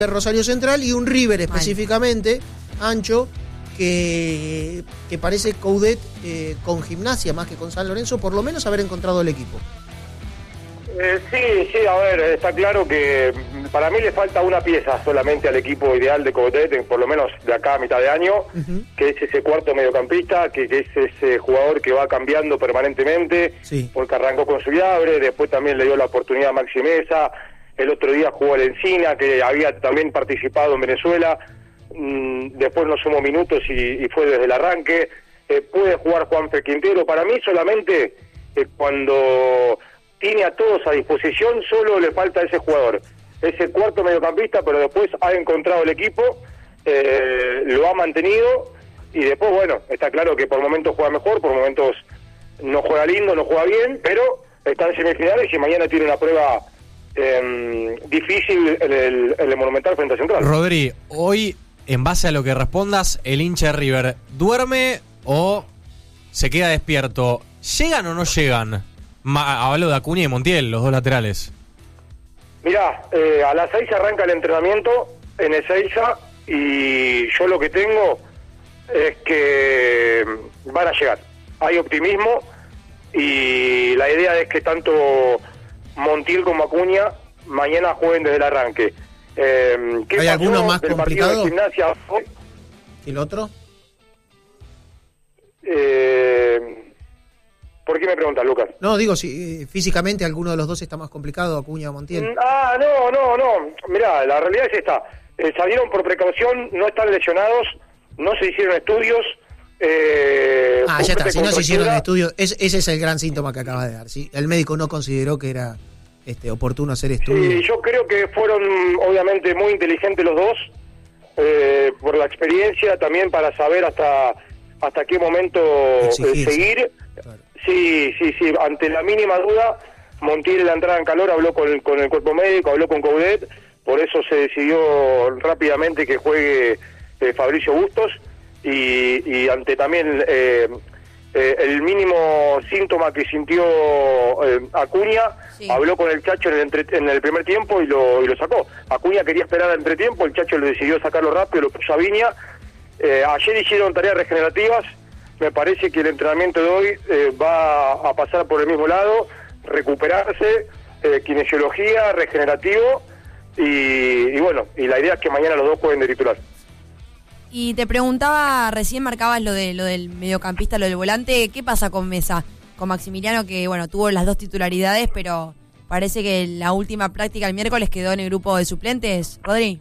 Rosario Central y un River específicamente, Ancho, que parece Coudet con Gimnasia más que con San Lorenzo, por lo menos haber encontrado el equipo. Sí, a ver, está claro que para mí le falta una pieza solamente al equipo ideal de Coudet, por lo menos de acá a mitad de año, que es ese cuarto mediocampista, que es ese jugador que va cambiando permanentemente, porque arrancó con Suliabre, después también le dio la oportunidad a Maxi Meza, el otro día jugó al Encina, que había también participado en Venezuela, después no sumó minutos y fue desde el arranque, puede jugar Juanfe Quintero. Para mí solamente cuando tiene a todos a disposición, solo le falta a ese jugador, ese cuarto mediocampista, pero después ha encontrado el equipo, lo ha mantenido, y después, bueno, está claro que por momentos juega mejor, por momentos no juega lindo, no juega bien, pero está en semifinales y mañana tiene una prueba difícil en el Monumental frente a Central. Rodri, hoy, en base a lo que respondas, el hincha de River, ¿duerme o se queda despierto? ¿Llegan o no llegan? Hablo de Acuña y Montiel, los dos laterales. Mirá, a las 6 arranca el entrenamiento en Ezeiza y yo lo que tengo es que van a llegar. Hay optimismo y la idea es que tanto Montiel como Acuña mañana jueguen desde el arranque. ¿Hay alguno más complicado? Gimnasia hoy? ¿Y el otro? ¿Por qué me preguntas, Lucas? No, digo, si físicamente alguno de los dos está más complicado, Acuña o Montiel. No. Mirá, la realidad es esta. Salieron por precaución, no están lesionados, no se hicieron estudios. Ya está, si no se hicieron estudios, ese es el gran síntoma que acaba de dar. ¿Sí? El médico no consideró que era oportuno hacer estudios. Sí, yo creo que fueron obviamente muy inteligentes los dos, por la experiencia, también para saber hasta qué momento seguir. Claro. Sí, ante la mínima duda, Montiel en la entrada en calor habló con el cuerpo médico, habló con Coudet, por eso se decidió rápidamente que juegue Fabricio Bustos, y ante también el mínimo síntoma que sintió Acuña, habló con el Chacho en el primer tiempo y lo sacó. Acuña quería esperar al entretiempo, el Chacho le decidió sacarlo rápido, lo puso a Viña. Ayer hicieron tareas regenerativas. Me parece que el entrenamiento de hoy va a pasar por el mismo lado, recuperarse, kinesiología, regenerativo, y bueno, y la idea es que mañana los dos jueguen de titular. Y te preguntaba, recién marcabas lo del mediocampista, lo del volante, ¿qué pasa con Meza? Con Maximiliano, que bueno, tuvo las dos titularidades, pero parece que la última práctica el miércoles quedó en el grupo de suplentes. ¿Rodri?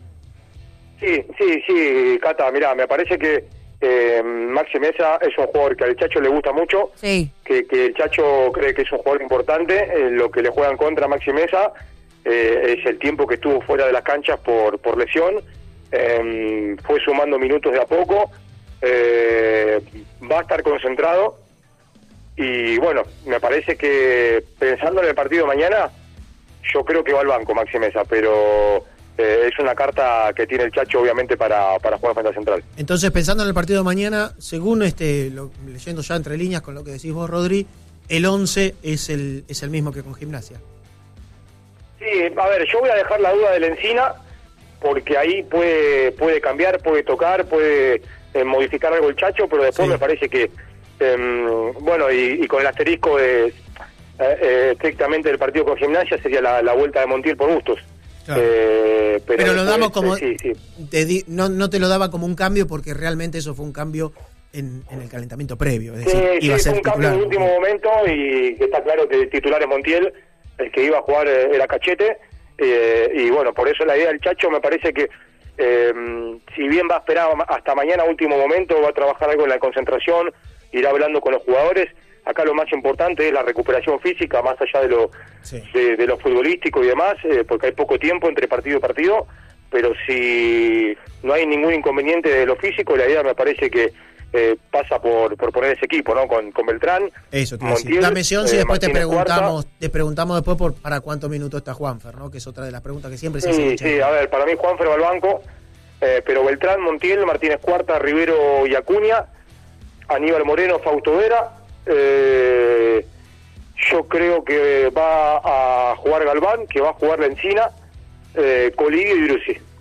Sí, Cata, mirá, me parece que Maxi Meza es un jugador que al Chacho le gusta mucho, que el Chacho cree que es un jugador importante. Lo que le juegan contra Maxi Meza es el tiempo que estuvo fuera de las canchas por lesión. Fue sumando minutos de a poco, va a estar concentrado, y bueno, me parece que pensando en el partido de mañana, yo creo que va al banco Maxi Meza, pero es una carta que tiene el Chacho obviamente para jugar frente a Central. Entonces, pensando en el partido de mañana, según leyendo ya entre líneas con lo que decís vos, Rodri, el 11 es el mismo que con Gimnasia. Sí, a ver, yo voy a dejar la duda del Encina, porque ahí puede cambiar, puede tocar, puede modificar algo el Chacho, pero después me parece que, bueno, y con el asterisco estrictamente del partido con Gimnasia, sería la vuelta de Montiel por Bustos. Claro. Pero lo damos como... No te lo daba como un cambio, porque realmente eso fue un cambio en el calentamiento previo. Es decir, iba a ser fue un cambio en el último momento, y está claro que el titular es Montiel, el que iba a jugar era Cachete. Y bueno, por eso la idea del Chacho me parece que si bien va a esperar hasta mañana último momento, va a trabajar algo en la concentración, irá hablando con los jugadores. Acá lo más importante es la recuperación física, más allá de lo futbolístico y demás, porque hay poco tiempo entre partido y partido, pero si no hay ningún inconveniente de lo físico, la idea me parece que pasa por poner ese equipo, ¿no? Con Beltrán, eso te Montiel, dame si después te preguntamos después para cuántos minutos está Juanfer, ¿no? Que es otra de las preguntas que siempre se hacen. Sí, a ver, para mí Juanfer va al banco, pero Beltrán, Montiel, Martínez Cuarta, Rivero y Acuña, Aníbal Moreno, Fausto Vera, yo creo que va a jugar Galván, que va a jugar la Encina, Colidio y Drusi.